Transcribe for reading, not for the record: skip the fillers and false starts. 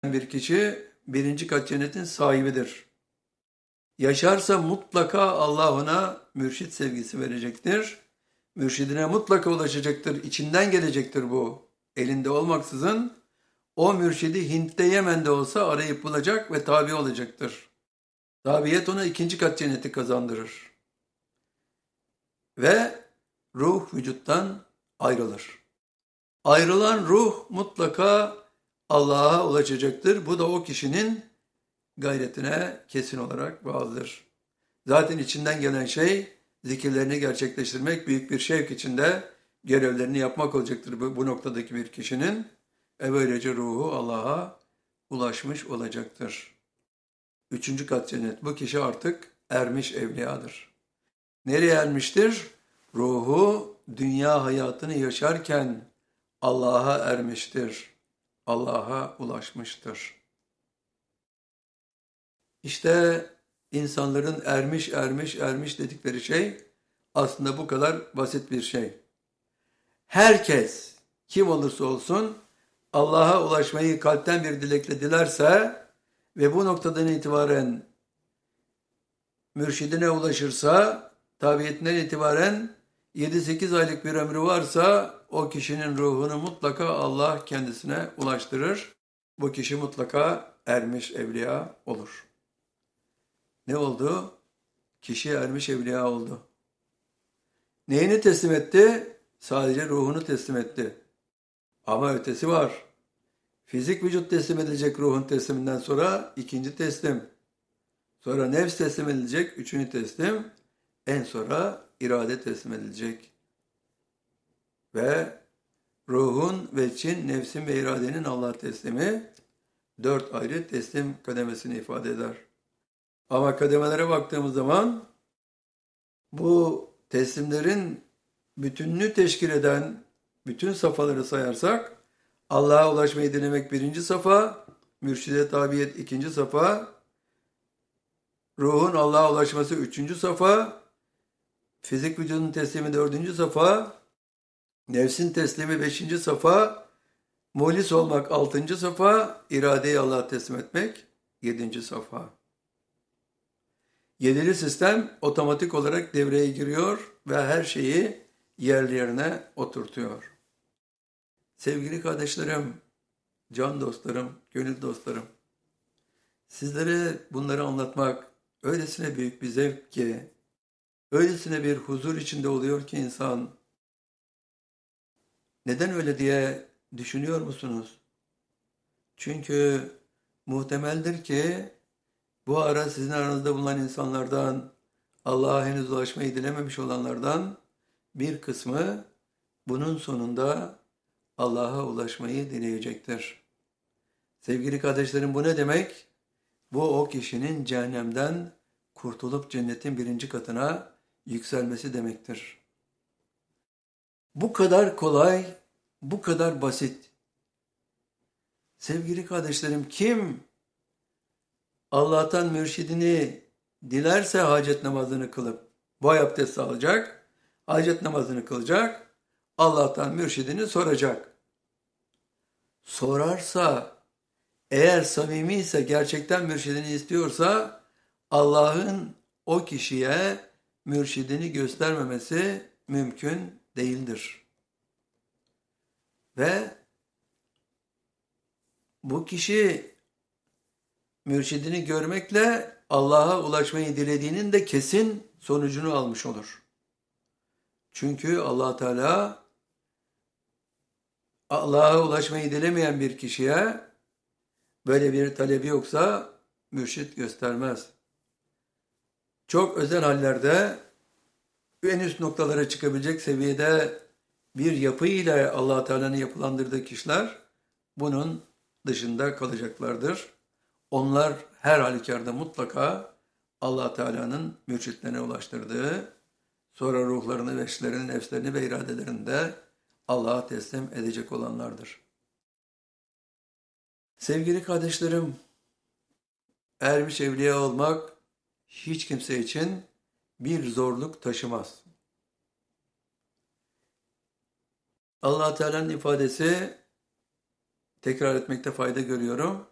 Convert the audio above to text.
bir kişi birinci kat cennetin sahibidir. Yaşarsa mutlaka Allah ona mürşit sevgisi verecektir. Mürşidine mutlaka ulaşacaktır. İçinden gelecektir bu. Elinde olmaksızın o mürşidi Hint'te Yemen'de olsa arayıp bulacak ve tabi olacaktır. Tabiyet ona ikinci kat cenneti kazandırır. Ve ruh vücuttan ayrılır. Ayrılan ruh mutlaka Allah'a ulaşacaktır. Bu da o kişinin gayretine kesin olarak bağlıdır. Zaten içinden gelen şey zikirlerini gerçekleştirmek, büyük bir şevk içinde görevlerini yapmak olacaktır bu noktadaki bir kişinin. Böylece ruhu Allah'a ulaşmış olacaktır. Üçüncü kat cennet. Bu kişi artık ermiş evliyadır. Nereye ermiştir? Ruhu dünya hayatını yaşarken Allah'a ermiştir. Allah'a ulaşmıştır. İşte insanların ermiş dedikleri şey aslında bu kadar basit bir şey. Herkes kim olursa olsun Allah'a ulaşmayı kalpten bir dilekle dilerse ve bu noktadan itibaren mürşidine ulaşırsa, tabiyetinden itibaren 7-8 aylık bir ömrü varsa o kişinin ruhunu mutlaka Allah kendisine ulaştırır. Bu kişi mutlaka ermiş evliya olur. Ne oldu? Kişi ermiş evliya oldu. Neyini teslim etti? Sadece ruhunu teslim etti. Ama ötesi var. Fizik vücut teslim edilecek ruhun tesliminden sonra ikinci teslim. Sonra nefs teslim edilecek, üçüncü teslim. En sonra irade teslim edilecek. Ve ruhun ve Çin, nefsin ve iradenin Allah teslimi 4 ayrı teslim kademesini ifade eder. Ama kademelere baktığımız zaman bu teslimlerin bütününü teşkil eden bütün safhaları sayarsak Allah'a ulaşmayı dilemek birinci safa, mürşide tabiyet ikinci safa, ruhun Allah'a ulaşması üçüncü safa, fizik vücudun teslimi dördüncü safa, nefsin teslimi beşinci safa, muhlis olmak altıncı safa, iradeyi Allah'a teslim etmek yedinci safa. Yedili sistem otomatik olarak devreye giriyor ve her şeyi yerlerine oturtuyor. Sevgili kardeşlerim, can dostlarım, gönül dostlarım, sizlere bunları anlatmak öylesine büyük bir zevk ki, öylesine bir huzur içinde oluyor ki insan. Neden öyle diye düşünüyor musunuz? Çünkü muhtemeldir ki bu ara sizin aranızda bulunan insanlardan, Allah'a henüz ulaşmayı dilememiş olanlardan bir kısmı bunun sonunda Allah'a ulaşmayı dileyecektir. Sevgili kardeşlerim, bu ne demek? Bu o kişinin cehennemden kurtulup cennetin birinci katına yükselmesi demektir. Bu kadar kolay, bu kadar basit. Sevgili kardeşlerim, kim Allah'tan mürşidini dilerse hacet namazını kılıp bu abdesti alacak, hacet namazını kılacak, Allah'tan mürşidini soracak. Sorarsa, eğer samimi ise, gerçekten mürşidini istiyorsa, Allah'ın o kişiye mürşidini göstermemesi mümkün değildir. Ve bu kişi mürşidini görmekle Allah'a ulaşmayı dilediğinin de kesin sonucunu almış olur. Çünkü Allah Teala Allah'a ulaşmayı dilemeyen bir kişiye böyle bir talebi yoksa mürşit göstermez. Çok özel hallerde en üst noktalara çıkabilecek seviyede bir yapı ile Allah Teala'nın yapılandırdığı kişiler bunun dışında kalacaklardır. Onlar her halükarda mutlaka Allah Teala'nın mürşitlerine ulaştırdığı, sonra ruhlarını, veçlerini, nefslerini ve iradelerini de Allah'a teslim edecek olanlardır. Sevgili kardeşlerim, ermiş evliya olmak hiç kimse için bir zorluk taşımaz. Allah Teala'nın ifadesi, tekrar etmekte fayda görüyorum.